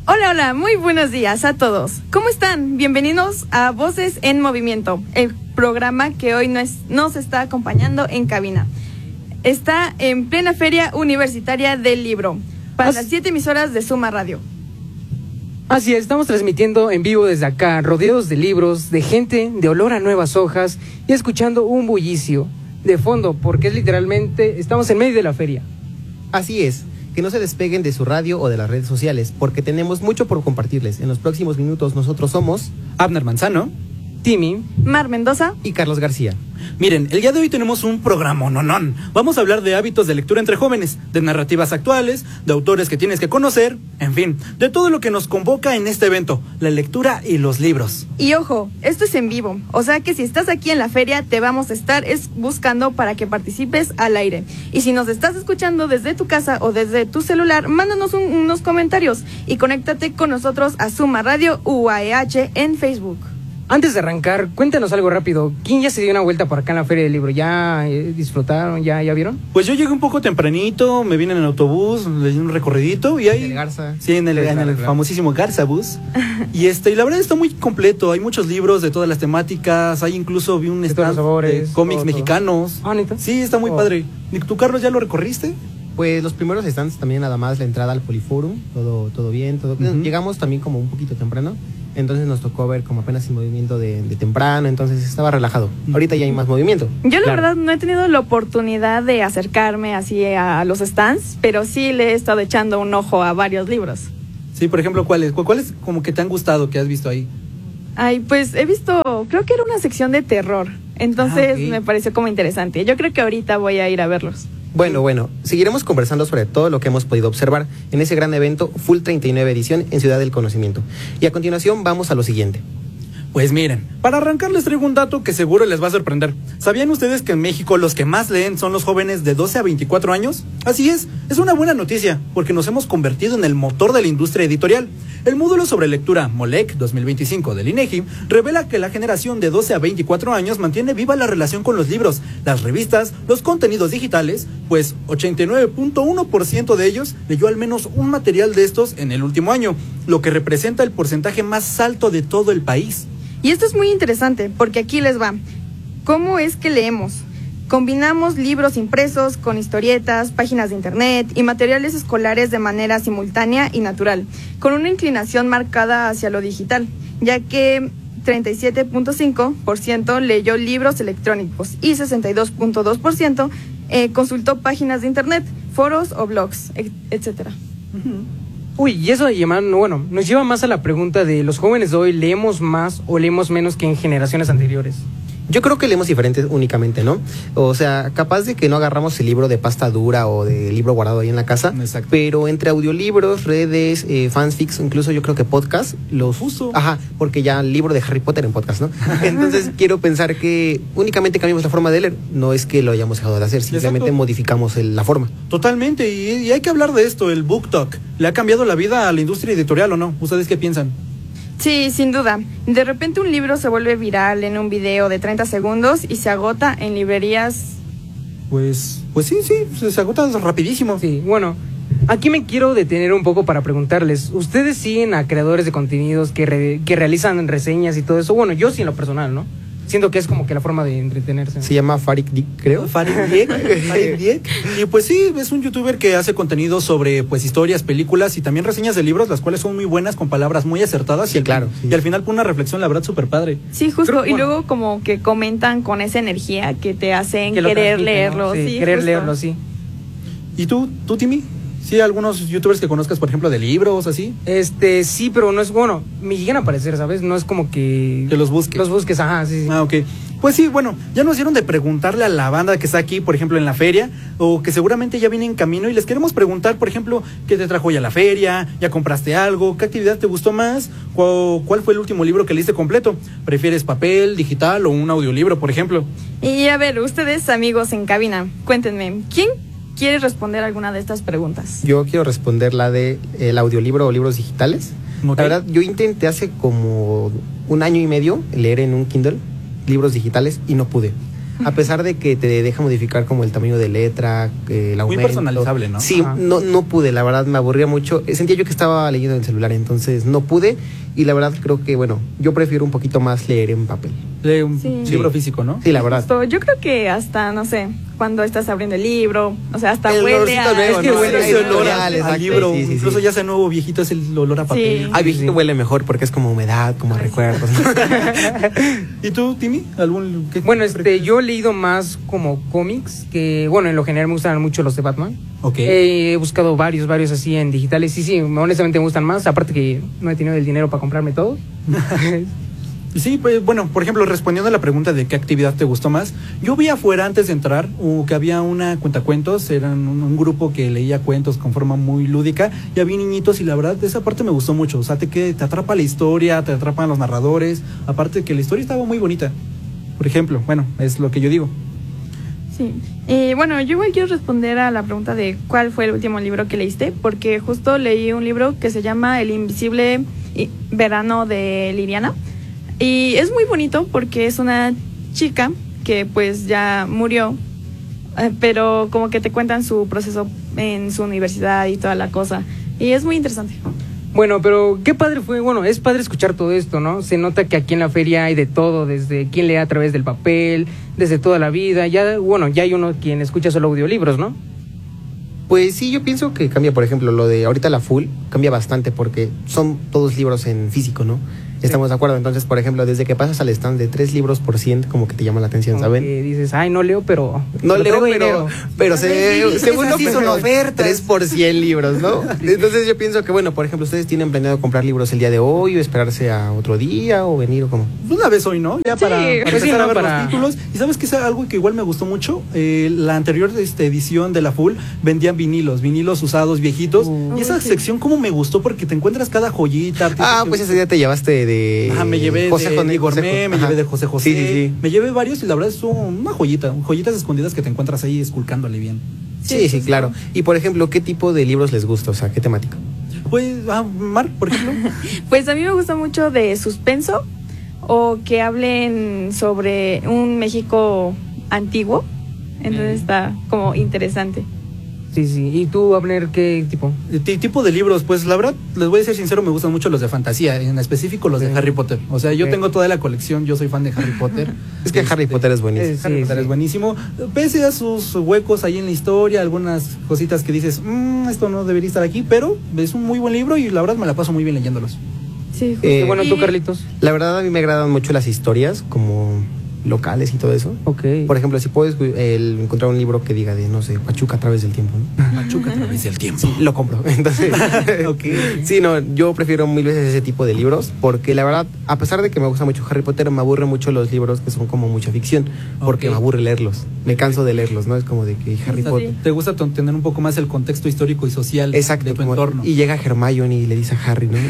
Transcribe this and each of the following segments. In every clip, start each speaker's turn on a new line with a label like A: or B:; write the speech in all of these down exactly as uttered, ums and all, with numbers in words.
A: Hola, hola, muy buenos días a todos. ¿Cómo están? Bienvenidos a Voces en Movimiento, el programa que hoy nos, nos está acompañando en cabina. Está en plena Feria Universitaria del Libro, para As... las siete emisoras de Suma Radio.
B: Así es, estamos transmitiendo en vivo desde acá, rodeados de libros, de gente, de olor a nuevas hojas y escuchando un bullicio de fondo, porque es literalmente, estamos en medio de la feria.
C: Así es. Que no se despeguen de su radio o de las redes sociales, porque tenemos mucho por compartirles. En los próximos minutos nosotros somos
D: Abner Manzano,
B: Timmy,
A: Mar Mendoza
C: y Carlos García.
D: Miren, el día de hoy tenemos un programa nonón. Vamos a hablar de hábitos de lectura entre jóvenes, de narrativas actuales, de autores que tienes que conocer, en fin, de todo lo que nos convoca en este evento, la lectura y los libros.
A: Y ojo, esto es en vivo, o sea que si estás aquí en la feria te vamos a estar es buscando para que participes al aire. Y si nos estás escuchando desde tu casa o desde tu celular, mándanos un, unos comentarios y conéctate con nosotros a Suma Radio U A E H en Facebook.
B: Antes de arrancar, cuéntanos algo rápido. ¿Quién ya se dio una vuelta por acá en la Feria del Libro? ¿Ya eh, disfrutaron? ¿Ya, ¿Ya vieron?
D: Pues yo llegué un poco tempranito, me vine en el autobús, le di un recorridito y ahí...
C: En el Garza.
D: Sí, en el, en el claro, famosísimo Garza Bus. Y este, y la verdad está muy completo, hay muchos libros de todas las temáticas, hay incluso vi un
B: de
D: stand
B: sabores,
D: de cómics
B: todo,
D: mexicanos.
B: Todo. Ah, ¿neta?
D: Sí, está muy oh. padre. ¿Y tú, Carlos, ya lo recorriste?
C: Pues los primeros stands también, nada más la entrada al Poliforum, todo, todo bien, todo. Uh-huh. Llegamos también como un poquito temprano, entonces nos tocó ver como apenas el movimiento de, de temprano, entonces estaba relajado. Uh-huh. Ahorita ya hay más movimiento.
A: Yo la
B: claro.
A: verdad no he tenido la oportunidad de acercarme así a los stands, pero sí le he estado echando un ojo a varios libros.
D: Sí, por ejemplo, ¿cuáles? ¿Cuáles como que te han gustado que has visto ahí?
A: Ay, pues he visto, creo que era una sección de terror, entonces ah, okay. me pareció como interesante. Yo creo que ahorita voy a ir a verlos.
C: Bueno, bueno, seguiremos conversando sobre todo lo que hemos podido observar en ese gran evento Full treinta y nueve edición en Ciudad del Conocimiento. Y a continuación vamos a lo siguiente.
D: Pues miren, para arrancar les traigo un dato que seguro les va a sorprender. ¿Sabían ustedes que en México los que más leen son los jóvenes de doce a veinticuatro años? Así es, es una buena noticia, porque nos hemos convertido en el motor de la industria editorial. El módulo sobre lectura MOLEC dos mil veinticinco del INEGI revela que la generación de doce a veinticuatro años mantiene viva la relación con los libros, las revistas, los contenidos digitales, pues ochenta y nueve punto uno por ciento de ellos leyó al menos un material de estos en el último año, lo que representa el porcentaje más alto de todo el país.
A: Y esto es muy interesante, porque aquí les va. ¿Cómo es que leemos? Combinamos libros impresos con historietas, páginas de internet y materiales escolares de manera simultánea y natural, con una inclinación marcada hacia lo digital, ya que treinta y siete punto cinco por ciento leyó libros electrónicos y sesenta y dos punto dos por ciento eh, consultó páginas de internet, foros o blogs, etcétera.
B: Uh-huh. Uy, y eso bueno, nos lleva más a la pregunta de ¿los jóvenes de hoy leemos más o leemos menos que en generaciones anteriores?
C: Yo creo que leemos diferentes únicamente, ¿no? O sea, capaz de que no agarramos el libro de pasta dura o de libro guardado ahí en la casa.
D: Exacto.
C: Pero entre audiolibros, redes, eh, fanfics, incluso yo creo que podcast, los uso. Ajá, porque ya el libro de Harry Potter en podcast, ¿no? Entonces quiero pensar que únicamente cambiamos la forma de leer. No es que lo hayamos dejado de hacer, simplemente Exacto. modificamos el, la forma.
D: Totalmente, y, y hay que hablar de esto, el Book Talk. ¿Le ha cambiado la vida a la industria editorial o no? ¿Ustedes qué piensan?
A: Sí, sin duda. De repente un libro se vuelve viral en un video de treinta segundos y se agota en librerías.
D: Pues, pues sí, sí, se agota rapidísimo.
B: Sí, bueno, aquí me quiero detener un poco para preguntarles, ¿ustedes siguen a creadores de contenidos que, re, que realizan reseñas y todo eso? Bueno, yo sí en lo personal, ¿no? Siento que es como que la forma de entretenerse.
C: Se llama Farid Dick, creo.
D: Farid Dick. Farid Dick. Y pues sí, es un youtuber que hace contenido sobre pues historias, películas y también reseñas de libros, las cuales son muy buenas, con palabras muy acertadas.
C: Sí,
D: y el,
C: claro.
D: Y
C: sí.
D: al final pone una reflexión, la verdad, súper padre.
A: Sí, justo.
D: Creo,
A: y
D: bueno,
A: luego como que comentan con esa energía que te hacen que querer leerlo.
B: ¿no? Sí,
A: sí,
B: querer
A: justo.
B: leerlo, sí.
D: ¿Y tú, tú, Timmy? ¿Sí, algunos youtubers que conozcas, por ejemplo, de libros, así?
B: Este, sí, pero no es, bueno, me llegan a aparecer, ¿sabes? No es como que...
D: Que los busques.
B: Los busques, ajá, sí, sí.
D: Ah, ok. Pues sí, bueno, ya nos dieron de preguntarle a la banda que está aquí, por ejemplo, en la feria, o que seguramente ya viene en camino, y les queremos preguntar, por ejemplo, ¿qué te trajo hoy a la feria? ¿Ya compraste algo? ¿Qué actividad te gustó más? ¿Cuál, cuál fue el último libro que leíste completo? ¿Prefieres papel, digital o un audiolibro, por ejemplo?
A: Y a ver, ustedes, amigos en cabina, cuéntenme, ¿quién quiere responder alguna de estas preguntas?
C: Yo quiero responder la de el audiolibro o libros digitales. Okay. La verdad, yo intenté hace como un año y medio leer en un Kindle libros digitales y no pude. A pesar de que te deja modificar como el tamaño de letra, eh, el aumento.
D: Muy personalizable, ¿no?
C: Sí, no, no pude, la verdad me aburría mucho. Sentía yo que estaba leyendo en el celular, entonces no pude. Y la verdad creo que, bueno, yo prefiero un poquito más leer en papel.
D: Lee un
A: Sí.
D: libro físico, ¿no?
C: Sí, la verdad.
A: Justo, yo creo que hasta, no sé, cuando estás abriendo el libro, o sea, hasta
C: El
A: huele
C: olorcito
A: a...
C: nuevo,
D: Es que
C: ¿no?
D: huele
C: Sí,
D: ese olor
C: real,
D: al
C: exacto.
D: libro.
C: Sí, sí, sí.
D: Incluso ya sea nuevo viejito, es el olor a papel.
A: Sí.
C: Al viejito huele mejor porque es como humedad, como
A: Ay, sí.
C: recuerdos.
D: ¿Y tú, Timmy? ¿Algún qué-
B: Bueno, este, yo he leído más como cómics, que bueno, en lo general me gustan mucho los de Batman.
D: Ok.
B: Eh, he buscado varios, varios así en digitales. Sí, sí, honestamente me gustan más. Aparte que no he tenido el dinero para comprarme todos.
D: Sí, pues bueno, por ejemplo, respondiendo a la pregunta de qué actividad te gustó más, yo vi afuera antes de entrar uh, que había una cuentacuentos, eran un, un grupo que leía cuentos con forma muy lúdica, y había niñitos y la verdad esa parte me gustó mucho, o sea, te, que te atrapa la historia, te atrapan los narradores, aparte que la historia estaba muy bonita. Por ejemplo, bueno, es lo que yo digo.
A: Sí. Eh, bueno, yo igual quiero responder a la pregunta de cuál fue el último libro que leíste, porque justo leí un libro que se llama El invisible verano de Liliana. Y es muy bonito porque es una chica que pues ya murió, eh, pero como que te cuentan su proceso en su universidad y toda la cosa. Y es muy interesante.
B: Bueno, pero qué padre fue, bueno, es padre escuchar todo esto, ¿no? Se nota que aquí en la feria hay de todo, desde quien lee a través del papel, desde toda la vida, ya, bueno, ya hay uno quien escucha solo audiolibros, ¿no?
C: Pues sí, yo pienso que cambia, por ejemplo, lo de ahorita la full cambia bastante porque son todos libros en físico, ¿no? Estamos de acuerdo, entonces, por ejemplo, desde que pasas al stand de tres libros por cien, como que te llama la atención,
B: Como
C: ¿saben?
B: que dices, ay, no leo, pero...
C: No
B: pero
C: leo,
B: traigo
C: pero,
B: dinero.
C: pero se, según lo
E: sí
C: que
E: son ofertas.
C: tres por cien libros, ¿no? Entonces yo pienso que, bueno, por ejemplo, ustedes tienen planeado comprar libros el día de hoy o esperarse a otro día o venir o cómo.
D: Una vez hoy, ¿no? Ya
A: Sí,
D: para, para
A: pues
D: empezar
B: sí,
D: a
B: ¿no?
D: ver
B: Para-
D: los títulos. Y sabes que es algo que igual me gustó mucho. Eh, la anterior este, edición de la Full vendían vinilos, vinilos usados, viejitos.
B: Uh.
D: y esa
A: Uy, sí.
D: sección como me gustó porque te encuentras cada joyita.
C: Ah,
D: artículo
C: pues
D: que-
C: ese día te llevaste de...
D: Ajá, me llevé
C: José
D: de
C: José-
D: Igor
C: José-
D: Me, me
C: ajá.
D: llevé de José José.
C: Sí, sí, sí.
D: Me llevé varios y la verdad son una joyita, joyitas escondidas que te encuentras ahí esculcándole bien.
C: Sí, sí, claro. Y, por ejemplo, ¿qué tipo de libros les gusta? O sea, ¿qué temática?
D: Pues, ah, Mar, por ejemplo.
A: Pues a mí me gusta mucho de suspenso o que hablen sobre un México antiguo. Entonces está como interesante.
B: Sí, sí. ¿Y tú, Abner, qué tipo?
D: De ti- tipo de libros, pues la verdad, les voy a ser sincero, me gustan mucho los de fantasía, en específico los de
B: Ok.
D: Harry Potter. O sea, yo
B: Ok.
D: tengo toda la colección, yo soy fan de Harry Potter.
C: Es que Harry
D: Este,
C: Potter es buenísimo.
B: es-
D: Harry
B: Sí,
D: Potter
B: sí.
D: es buenísimo. Pese a sus huecos ahí en la historia, algunas cositas que dices, "Mm, esto no debería estar aquí", pero es un muy buen libro y la verdad me la paso muy bien leyéndolos.
A: Sí, justo.
C: Eh,
B: Bueno, tú,
A: Y-
B: Carlitos.
C: La verdad, a mí me agradan mucho las historias, como locales y todo eso.
B: Ok.
C: Por ejemplo, si puedes el, encontrar un libro que diga de, no sé, Pachuca a través del tiempo, ¿no?
D: Machuca a través del tiempo.
C: Lo compro. Entonces,
D: Ok.
C: sí, no, yo prefiero mil veces ese tipo de libros porque la verdad, a pesar de que me gusta mucho Harry Potter, me aburre mucho los libros que son como mucha ficción, porque
D: Ok.
C: me aburre leerlos. Me canso de leerlos, ¿no? Es como de que Harry
D: O sea,
C: Potter.
D: ¿te gusta ton- tener un poco más el contexto histórico y social
C: Exacto,
D: de tu
C: como-
D: entorno?
C: y llega Hermione y le dice a Harry, ¿no?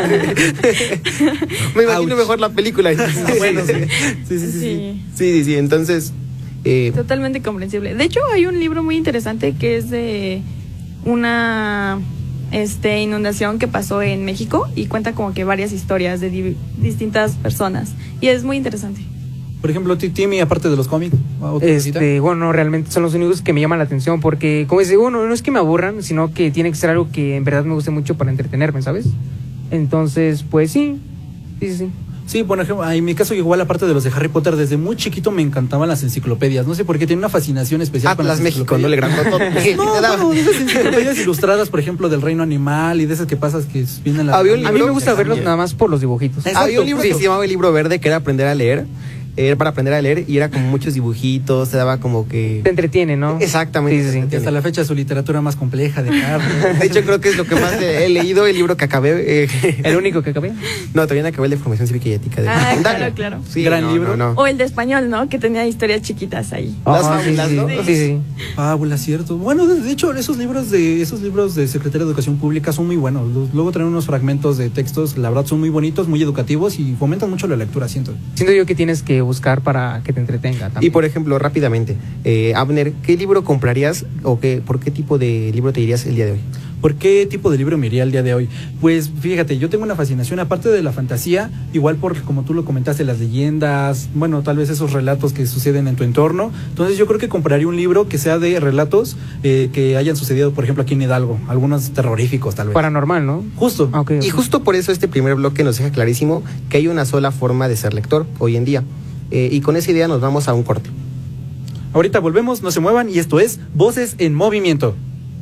C: Me imagino
D: Ouch.
C: mejor la película.
D: Ah, bueno, sí. Sí, sí, sí, sí.
A: Sí.
C: Sí, sí, sí. Entonces, eh,
A: Totalmente comprensible. De hecho, hay un libro muy interesante que es de una este inundación que pasó en México y cuenta como que varias historias de di- distintas personas y es muy interesante.
D: Por ejemplo, ti- Timmy, aparte de los cómics, ¿otra cosita?
B: Este, bueno, realmente son los únicos que me llaman la atención porque, como dice, bueno, no es que me aburran, sino que tiene que ser algo que en verdad me guste mucho para entretenerme, ¿sabes? Entonces, pues sí, sí, sí, sí.
D: Sí, por ejemplo, en mi caso igual, aparte de los de Harry Potter, desde muy chiquito me encantaban las enciclopedias. No sé por qué, tenía una fascinación especial con
C: Atlas
D: las
C: México, no le
D: enciclopedias.
C: grandotote.
D: No,
C: Nada.
D: no, de esas enciclopedias ilustradas, por ejemplo, del reino animal y de esas que pasas que vienen las...
C: Había un
B: A mí me
C: libro
B: gusta
C: que
B: verlos
C: cambia.
B: nada más por los dibujitos.
D: Exacto.
C: Había un libro
D: Sí.
C: que se llamaba el libro verde, que era aprender a leer. Era para aprender a leer y era como muchos dibujitos, te daba como que...
B: Te entretiene, ¿no?
C: Exactamente.
B: Sí, sí, sí.
D: Y hasta la fecha su literatura más compleja de Carlos.
C: De hecho, creo que es lo que más he he leído, el libro que acabé. eh,
B: El único que acabé.
C: no, todavía no acabé el de formación cívica y ética. De
A: Ah,
C: secundaria.
A: claro, claro.
C: Sí,
D: Gran
C: no,
D: libro.
C: no, no.
A: O el de español, ¿no? Que tenía historias chiquitas ahí.
C: Las
B: Ajá, sí,
C: fábulas,
B: sí,
C: ¿no?
B: sí, sí, sí.
D: Fábula, cierto. Bueno, de, de hecho, esos libros de esos libros de Secretaría de Educación Pública son muy buenos. Los- Luego traen unos fragmentos de textos, la verdad son muy bonitos, muy educativos y fomentan mucho la lectura, siento.
B: Siento yo que tienes que buscar para que te entretenga también.
C: Y por ejemplo, rápidamente, eh, Abner, ¿qué libro comprarías o qué, por qué tipo de libro te irías el día de hoy?
D: ¿Por qué tipo de libro me iría el día de hoy? Pues fíjate, yo tengo una fascinación, aparte de la fantasía, igual por, como tú lo comentaste, las leyendas, bueno, tal vez esos relatos que suceden en tu entorno. Entonces yo creo que compraría un libro que sea de relatos eh, que hayan sucedido, por ejemplo, aquí en Hidalgo, algunos terroríficos tal vez.
B: Paranormal, ¿no?
D: Justo.
B: Okay, okay.
C: Y justo por eso este primer bloque nos deja clarísimo que hay una sola forma de ser lector hoy en día. Eh, y con esa idea nos vamos a un corte.
D: Ahorita volvemos, no se muevan, y esto es Voces en Movimiento.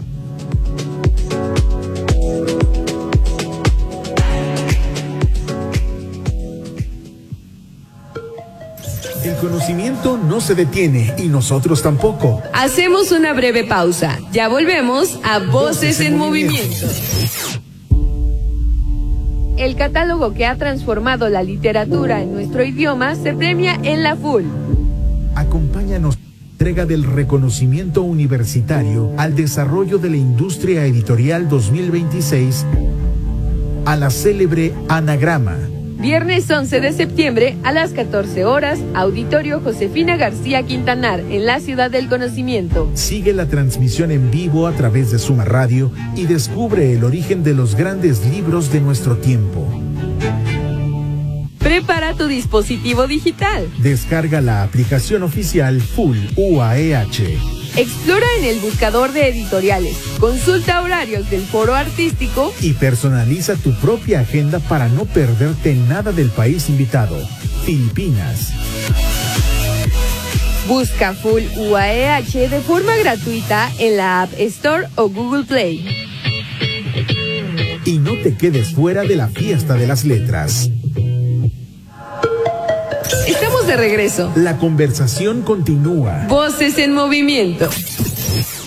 E: El conocimiento no se detiene y nosotros tampoco.
F: Hacemos una breve pausa. Ya volvemos a Voces, Voces en, en Movimiento. El catálogo que ha transformado la literatura en nuestro idioma se premia en la F U L.
E: Acompáñanos en la entrega del reconocimiento universitario al desarrollo de la industria editorial dos mil veintiséis a la célebre Anagrama.
F: Viernes once de septiembre a las catorce horas, Auditorio Josefina García Quintanar, en la Ciudad del Conocimiento.
E: Sigue la transmisión en vivo a través de Suma Radio y descubre el origen de los grandes libros de nuestro tiempo.
F: Prepara tu dispositivo digital.
E: Descarga la aplicación oficial F U L U A E H.
F: Explora en el buscador de editoriales, consulta horarios del foro artístico
E: y personaliza tu propia agenda para no perderte nada del país invitado, Filipinas.
F: Busca F U L U A E H de forma gratuita en la App Store o Google Play.
E: Y no te quedes fuera de la fiesta de las letras.
F: Estamos de regreso.
E: La conversación continúa.
F: Voces en Movimiento.